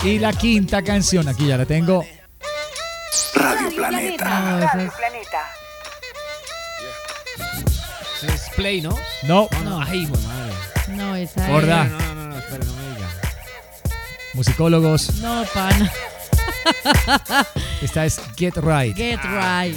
Y la quinta canción, aquí ya la tengo. Radio Planeta. Radio Planeta. Es Play, ¿no? No. Ay, güey, madre. No, esa Gorda. es. No, espera, no me diga. Musicólogos. No, pana. Esta es Get Right. Get Right.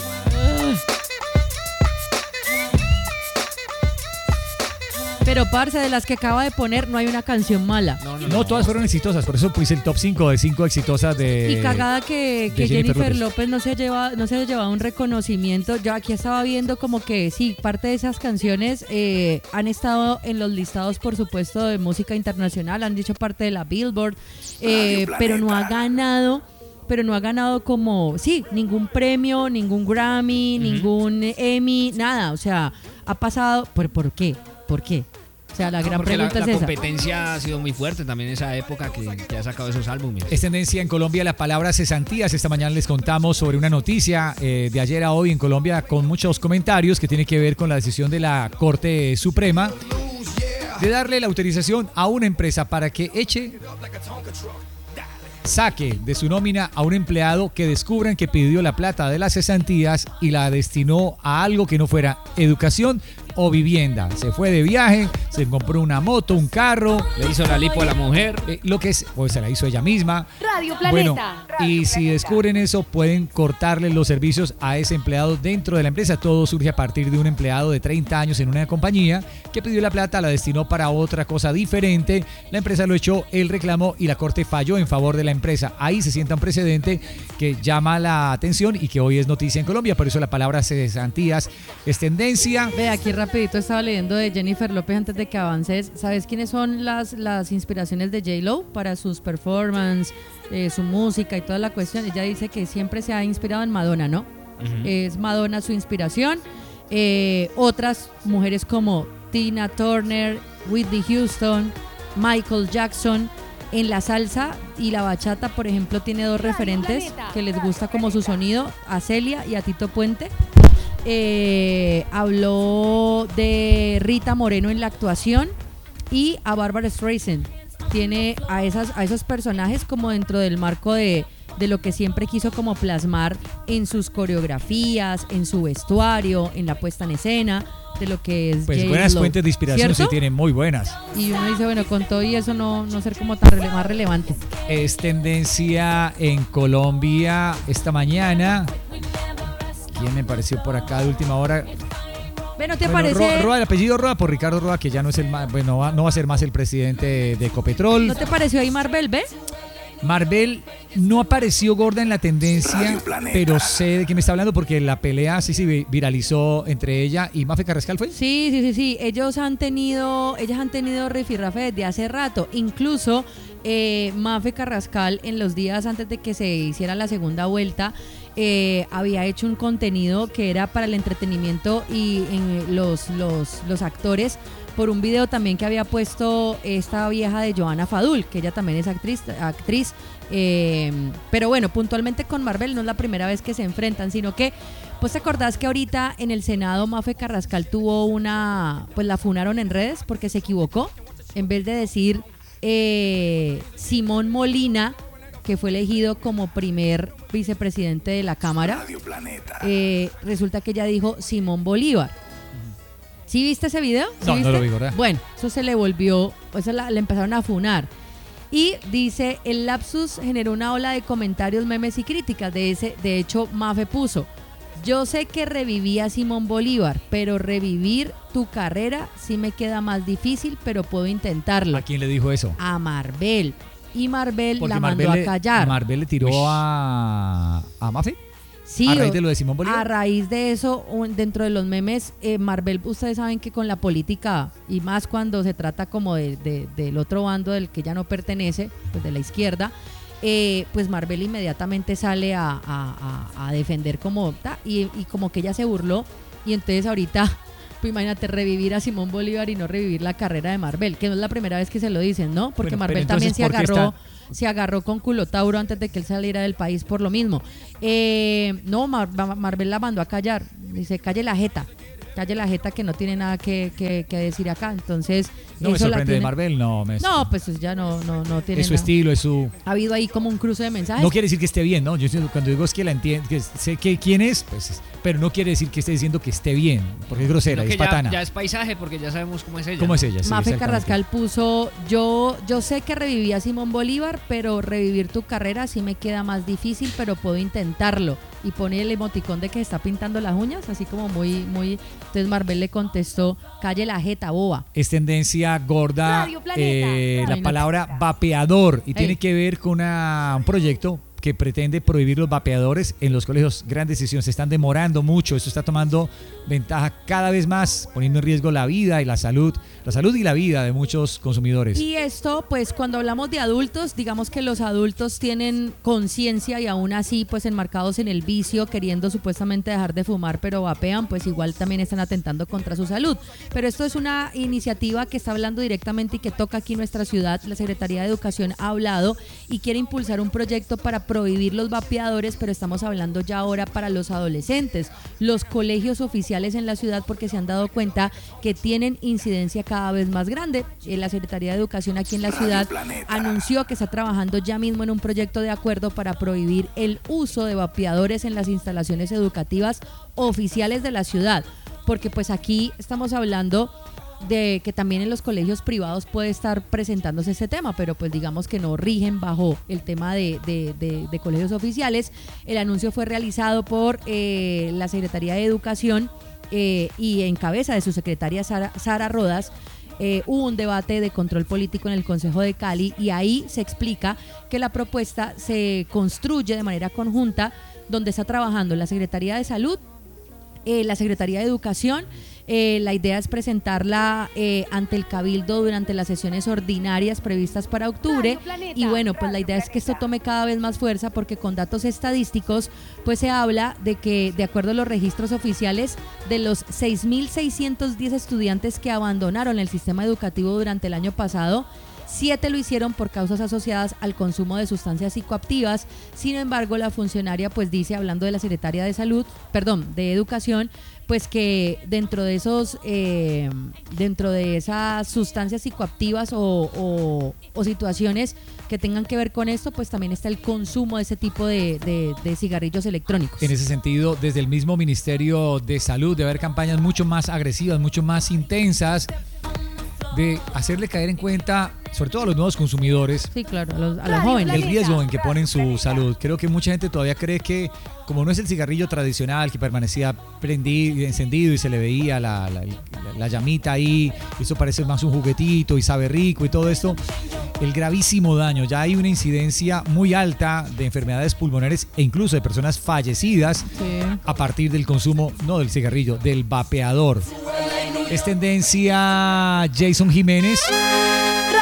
Pero, parce, de las que acaba de poner, no hay una canción mala. No, todas fueron exitosas, por eso puse el top 5 de 5 exitosas de. Y cagada que de Jennifer López no se ha llevado un reconocimiento. Yo aquí estaba viendo como que sí, parte de esas canciones han estado en los listados, por supuesto, de música internacional, han dicho parte de la Billboard, pero no ha ganado como, sí, ningún premio, ningún Grammy, ningún Emmy, nada. O sea, ha pasado, ¿por qué? ¿Por qué? O sea, la gran pregunta es esa. La competencia ha sido muy fuerte también en esa época que ha sacado esos álbumes. Es tendencia en Colombia la palabra cesantías. Esta mañana les contamos sobre una noticia de ayer a hoy en Colombia con muchos comentarios que tiene que ver con la decisión de la Corte Suprema de darle la autorización a una empresa para que saque de su nómina a un empleado que descubran que pidió la plata de las cesantías y la destinó a algo que no fuera educación o vivienda. Se fue de viaje, se compró una moto, un carro. Le hizo la lipo a la mujer. Lo que es, pues se la hizo ella misma. Radio Planeta. Bueno, Radio y si Planeta. descubren eso, pueden cortarle los servicios a ese empleado dentro de la empresa. Todo surge a partir de un empleado de 30 años en una compañía que pidió la plata, la destinó para otra cosa diferente. La empresa lo echó, él reclamó y la Corte falló en favor de la empresa. Ahí se sienta un precedente que llama la atención y que hoy es noticia en Colombia. Por eso la palabra cesantías es tendencia. Ve, aquí rapidito estaba leyendo de Jennifer López antes de que avances. ¿Sabes quiénes son las inspiraciones de J-Lo para sus performances, su música y toda la cuestión? Ella dice que siempre se ha inspirado en Madonna, ¿no? Es Madonna su inspiración. Otras mujeres como Tina Turner, Whitney Houston, Michael Jackson. En la salsa y la bachata, por ejemplo, tiene dos referentes que les gusta como su sonido, a Celia y a Tito Puente. Habló de Rita Moreno en la actuación y a Barbara Streisand. Tiene a esos personajes como dentro del marco de lo que siempre quiso como plasmar en sus coreografías, en su vestuario, en la puesta en escena, de lo que es Pues J-Lo. buenas fuentes de inspiración, ¿cierto? sí tienen muy buenas. Y uno dice, bueno, con todo y eso no ser como tan más relevante. Es tendencia en Colombia esta mañana. ¿Quién me pareció por acá de última hora? Bueno, ¿te parece? Roa, el apellido Roa por Ricardo Roa, que ya no es no va a ser más el presidente de Ecopetrol. ¿No te pareció ahí Marvel, ves? Marvel no apareció gorda en la tendencia, pero sé de qué me está hablando porque la pelea sí viralizó entre ella y Mafe Carrascal, ¿fue? Sí. Ellas han tenido rifirrafe desde hace rato. Incluso Mafe Carrascal, en los días antes de que se hiciera la segunda vuelta, había hecho un contenido que era para el entretenimiento y los actores, por un video también que había puesto esta vieja de Johanna Fadul, que ella también es actriz. Pero bueno, puntualmente con Marvel no es la primera vez que se enfrentan, sino que, pues te acordás que ahorita en el Senado Mafe Carrascal tuvo pues la funaron en redes porque se equivocó. En vez de decir Simón Molina, que fue elegido como primer vicepresidente de la Cámara, resulta que ella dijo Simón Bolívar. ¿Sí viste ese video? ¿Sí No, viste? no lo vi, ¿verdad? Bueno, eso se le volvió, le empezaron a funar. Y dice, el lapsus generó una ola de comentarios, memes y críticas. De hecho, Mafe puso, yo sé que reviví a Simón Bolívar, pero revivir tu carrera sí me queda más difícil, pero puedo intentarlo. ¿A quién le dijo eso? A Marvel. Y Marvel Porque la mandó a callar. Marvel le tiró a Mafe. Sí, a raíz de lo de Simón Bolívar. A raíz de eso, dentro de los memes, Marvel, ustedes saben que con la política, y más cuando se trata como del otro bando del que ya no pertenece, pues de la izquierda, pues Marvel inmediatamente sale a defender como, y como que ella se burló, y entonces ahorita, pues imagínate, revivir a Simón Bolívar y no revivir la carrera de Marvel, que no es la primera vez que se lo dicen, ¿no? Porque Bueno, Marvel también se agarró con Culotauro antes de que él saliera del país por lo mismo. No, Marvel la mandó a callar. Dice, calle la jeta. calle la jeta que no tiene nada que decir acá. Entonces, No me eso la sorprende de tiene. Marvel, no. No, pues ya no tiene Es su nada. estilo, es su... Ha habido ahí como un cruce de mensajes. No quiere decir que esté bien, ¿no? Yo cuando digo es que la entiendo, que sé que quién es, pues, pero no quiere decir que esté diciendo que esté bien, porque es grosera, Sino es que patana. ya es paisaje porque ya sabemos cómo es ella. ¿Cómo es ella? Sí, Mafe exactamente. Carrascal puso, yo sé que reviví a Simón Bolívar, pero revivir tu carrera sí me queda más difícil, pero puedo intentarlo. Y pone el emoticón de que está pintando las uñas, así como muy... Entonces Marvel le contestó, calle la jeta, boba. Es tendencia gorda Radio Planeta. la Imagínate. palabra vapeador y tiene Ey. que ver con un proyecto que pretende prohibir los vapeadores en los colegios. Gran decisión, se están demorando mucho, esto está tomando ventaja cada vez más, poniendo en riesgo la vida y la salud y la vida de muchos consumidores. Y esto, pues cuando hablamos de adultos, digamos que los adultos tienen conciencia y aún así, pues enmarcados en el vicio, queriendo supuestamente dejar de fumar, pero vapean, pues igual también están atentando contra su salud. Pero esto es una iniciativa que está hablando directamente y que toca aquí nuestra ciudad. La Secretaría de Educación ha hablado y quiere impulsar un proyecto para prohibir los vapeadores, pero estamos hablando ya ahora para los adolescentes, los colegios oficiales en la ciudad, porque se han dado cuenta que tienen incidencia cada vez más grande. La Secretaría de Educación aquí en la ciudad anunció que está trabajando ya mismo en un proyecto de acuerdo para prohibir el uso de vapeadores en las instalaciones educativas oficiales de la ciudad, porque pues aquí estamos hablando de que también en los colegios privados puede estar presentándose este tema, pero pues digamos que no rigen bajo el tema de colegios oficiales. El anuncio fue realizado por la Secretaría de Educación y en cabeza de su secretaria Sara Rodas. Hubo un debate de control político en el Consejo de Cali y ahí se explica que la propuesta se construye de manera conjunta, donde está trabajando la Secretaría de Salud, la Secretaría de Educación. La idea es presentarla ante el Cabildo durante las sesiones ordinarias previstas para octubre. Y bueno, pues la idea es que esto tome cada vez más fuerza, porque con datos estadísticos pues se habla de que, de acuerdo a los registros oficiales, de los 6.610 estudiantes que abandonaron el sistema educativo durante el año pasado, 7 lo hicieron por causas asociadas al consumo de sustancias psicoactivas. Sin embargo, la funcionaria pues dice, hablando de la secretaria de Educación, pues que dentro de esas sustancias psicoactivas o situaciones que tengan que ver con esto, pues también está el consumo de ese tipo de cigarrillos electrónicos. En ese sentido, desde el mismo Ministerio de Salud debe haber campañas mucho más agresivas, mucho más intensas, de hacerle caer en cuenta, sobre todo a los nuevos consumidores, Sí, claro, a los jóvenes. el riesgo en que ponen su salud. Creo que mucha gente todavía cree que, como no es el cigarrillo tradicional que permanecía prendido, encendido y se le veía la llamita ahí, eso parece más un juguetito y sabe rico y todo esto, el gravísimo daño. Ya hay una incidencia muy alta de enfermedades pulmonares e incluso de personas fallecidas Sí. a partir del consumo, no del cigarrillo, del vapeador. Es tendencia Jason Jiménez